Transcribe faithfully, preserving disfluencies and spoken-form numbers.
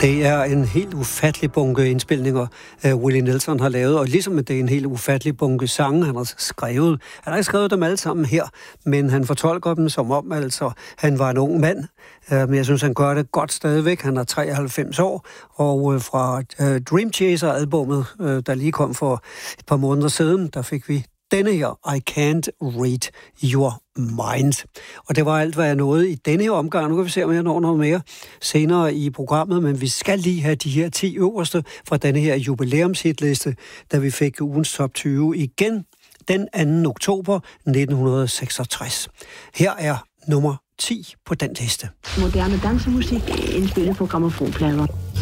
Det er en helt ufattelig bunke indspilninger, uh, Willie Nelson har lavet, og ligesom det er en helt ufattelig bunke sange, han har skrevet. Han har ikke skrevet dem alle sammen her, men han fortolker dem som om, altså, han var en ung mand. Uh, men jeg synes, han gør det godt stadigvæk. Han er treoghalvfems år, og uh, fra uh, Dream Chaser-albummet, uh, der lige kom for et par måneder siden, der fik vi denne her, I Can't Read Your Mind. Og det var alt, hvad jeg nåede i denne her omgang. Nu kan vi se, om jeg når noget mere senere i programmet, men vi skal lige have de her ti øverste fra denne her jubilæumshitliste, da vi fik ugens top tyve igen den anden oktober nitten seksogtres. Her er nummer ti på den liste. Moderne dansemusik indspillet på grammofonplader.